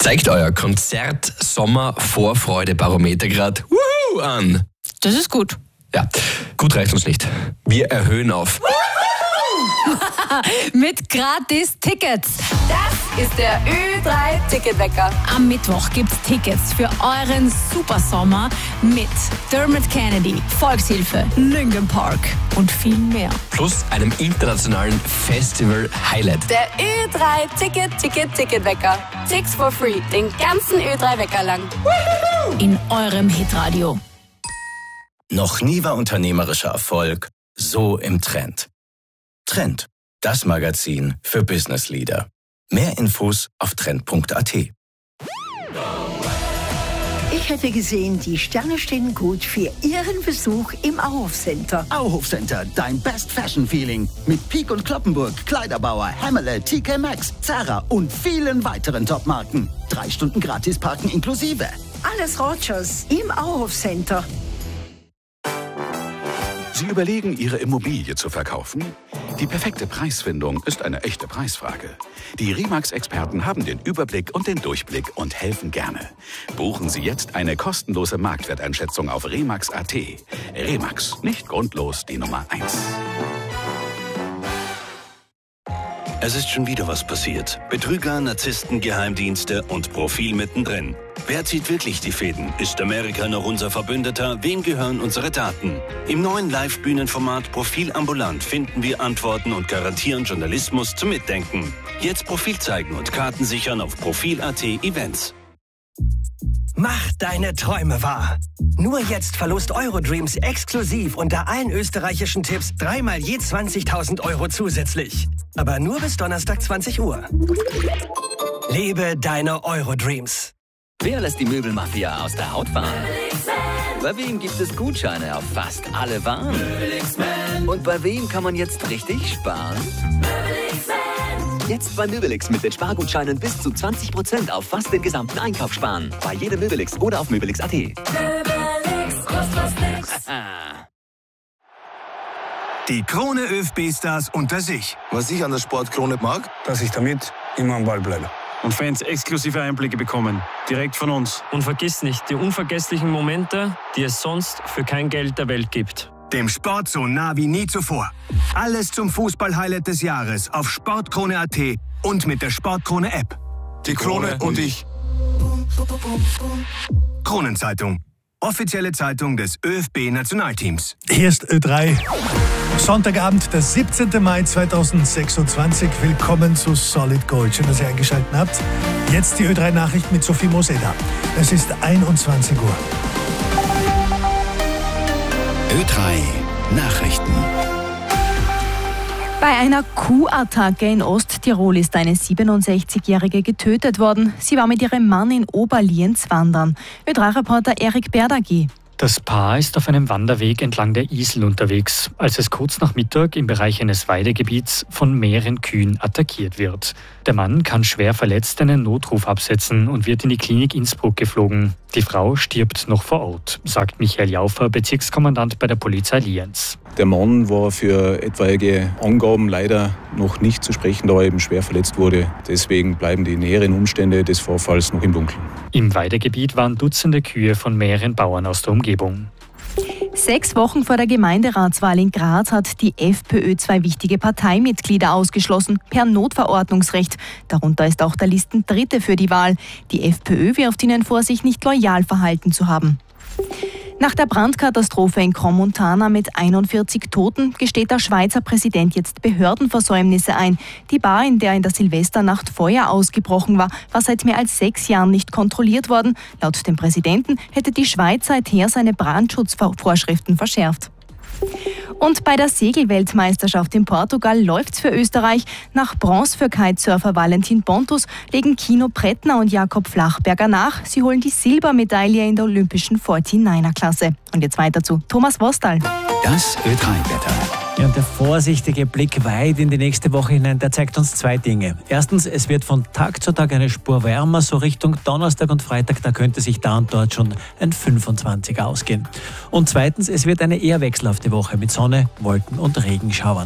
Zeigt euer Konzert-Sommer-Vorfreude-Barometer gerade an. Das ist gut. Ja, gut reicht uns nicht. Wir erhöhen auf. Mit gratis Tickets. Das ist der Ö3-Ticketwecker. Am Mittwoch gibt's Tickets für euren Supersommer mit Dermot Kennedy, Volkshilfe, Linkin Park und viel mehr. Plus einem internationalen Festival-Highlight. Der Ö3-Ticketwecker. Tickets for free. Den ganzen Ö3-Wecker lang. In eurem Hitradio. Noch nie war unternehmerischer Erfolg so im Trend. Trend, das Magazin für Business Leader. Mehr Infos auf trend.at. Ich hätte gesehen, die Sterne stehen gut für Ihren Besuch im Auhof Center. Auhof Center, dein Best Fashion Feeling. Mit Peek und Kloppenburg, Kleiderbauer, Hammerle, TK Maxx, Zara und vielen weiteren Topmarken. 3 Stunden gratis parken inklusive. Alles Rogers im Auhof Center. Sie überlegen, Ihre Immobilie zu verkaufen? Die perfekte Preisfindung ist eine echte Preisfrage. Die Remax-Experten haben den Überblick und den Durchblick und helfen gerne. Buchen Sie jetzt eine kostenlose Marktwerteinschätzung auf remax.at. Remax, nicht grundlos die Nummer 1. Es ist schon wieder was passiert. Betrüger, Narzissten, Geheimdienste und Profil mittendrin. Wer zieht wirklich die Fäden? Ist Amerika noch unser Verbündeter? Wem gehören unsere Daten? Im neuen Live-Bühnenformat Profil ambulant finden wir Antworten und garantieren Journalismus zum Mitdenken. Jetzt Profil zeigen und Karten sichern auf Profil.at Events. Mach deine Träume wahr. Nur jetzt Verlust Eurodreams exklusiv unter allen österreichischen Tipps 3-mal je 20.000 Euro zusätzlich. Aber nur bis Donnerstag 20 Uhr. Lebe deine Eurodreams. Wer lässt die Möbelmafia aus der Haut fahren? Bei wem gibt es Gutscheine auf fast alle Waren? Und bei wem kann man jetzt richtig sparen? Jetzt bei Möbelix mit den Spargutscheinen bis zu 20% auf fast den gesamten Einkauf sparen. Bei jedem Möbelix oder auf Möbelix.at. Möbelix, kostet was nix. Die Krone ÖFB-Stars unter sich. Was ich an der Sportkrone mag, dass ich damit immer am Ball bleibe. Und Fans exklusive Einblicke bekommen, direkt von uns. Und vergiss nicht, die unvergesslichen Momente, die es sonst für kein Geld der Welt gibt. Dem Sport so nah wie nie zuvor. Alles zum Fußball-Highlight des Jahres auf Sportkrone.at und mit der Sportkrone-App. Die Krone und ich. Kronenzeitung. Offizielle Zeitung des ÖFB-Nationalteams. Hier ist Ö3. Sonntagabend, der 17. Mai 2026. Willkommen zu Solid Gold. Schön, dass ihr eingeschaltet habt. Jetzt die Ö3-Nachricht mit Sophie Moseda. Es ist 21 Uhr. Ö3 Nachrichten. Bei einer Kuhattacke in Osttirol ist eine 67-Jährige getötet worden. Sie war mit ihrem Mann in Oberlienz wandern. Ö3-Reporter Erik Berdagi. Das Paar ist auf einem Wanderweg entlang der Isel unterwegs, als es kurz nach Mittag im Bereich eines Weidegebiets von mehreren Kühen attackiert wird. Der Mann kann schwer verletzt einen Notruf absetzen und wird in die Klinik Innsbruck geflogen. Die Frau stirbt noch vor Ort, sagt Michael Jaufer, Bezirkskommandant bei der Polizei Lienz. Der Mann war für etwaige Angaben leider noch nicht zu sprechen, da er eben schwer verletzt wurde. Deswegen bleiben die näheren Umstände des Vorfalls noch im Dunkeln. Im Weidegebiet waren Dutzende Kühe von mehreren Bauern aus der Umgebung. 6 Wochen vor der Gemeinderatswahl in Graz hat die FPÖ 2 wichtige Parteimitglieder ausgeschlossen, per Notverordnungsrecht. Darunter ist auch der Listendritte für die Wahl. Die FPÖ wirft ihnen vor, sich nicht loyal verhalten zu haben. Nach der Brandkatastrophe in Crans-Montana mit 41 Toten gesteht der Schweizer Präsident jetzt Behördenversäumnisse ein. Die Bar, in der in der Silvesternacht Feuer ausgebrochen war, war seit mehr als 6 Jahren nicht kontrolliert worden. Laut dem Präsidenten hätte die Schweiz seither seine Brandschutzvorschriften verschärft. Und bei der Segelweltmeisterschaft in Portugal läuft's für Österreich. Nach Bronze für Kitesurfer Valentin Pontus legen Kino Brettner und Jakob Flachberger nach. Sie holen die Silbermedaille in der olympischen 49er-Klasse. Und jetzt weiter zu Thomas Wostal. Das Ö3-Wetter. Ja, und der vorsichtige Blick weit in die nächste Woche hinein, der zeigt uns 2 Dinge. Erstens, es wird von Tag zu Tag eine Spur wärmer, so Richtung Donnerstag und Freitag, da könnte sich da und dort schon ein 25er ausgehen. Und zweitens, es wird eine eher wechselhafte Woche mit Sonne, Wolken und Regenschauern.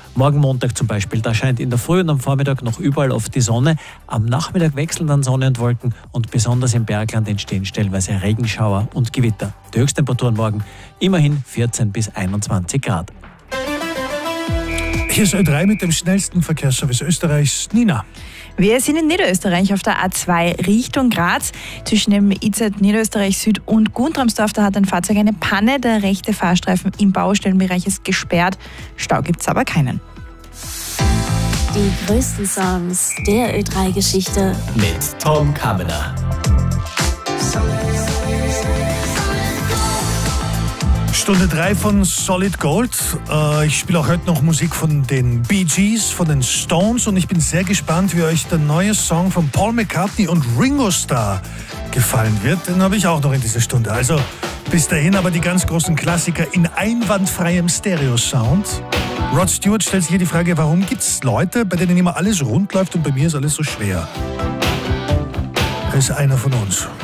Morgen Montag zum Beispiel, da scheint in der Früh und am Vormittag noch überall oft die Sonne. Am Nachmittag wechseln dann Sonne und Wolken und besonders im Bergland entstehen stellenweise Regenschauer und Gewitter. Die Höchsttemperaturen morgen immerhin 14 bis 21 Grad. Hier ist Ö3 mit dem schnellsten Verkehrsservice Österreichs. Nina. Wir sind in Niederösterreich auf der A2 Richtung Graz. Zwischen dem IZ Niederösterreich Süd und Guntramsdorf, da hat ein Fahrzeug eine Panne. Der rechte Fahrstreifen im Baustellenbereich ist gesperrt. Stau gibt es aber keinen. Die größten Songs der Ö3-Geschichte mit Tom Kammener. Stunde 3 von Solid Gold. Ich spiele auch heute noch Musik von den Bee Gees, von den Stones und ich bin sehr gespannt, wie euch der neue Song von Paul McCartney und Ringo Starr gefallen wird. Den habe ich auch noch in dieser Stunde. Also bis dahin aber die ganz großen Klassiker in einwandfreiem Stereo-Sound. Rod Stewart stellt sich hier die Frage, warum gibt es Leute, bei denen immer alles rund läuft und bei mir ist alles so schwer? Er ist einer von uns.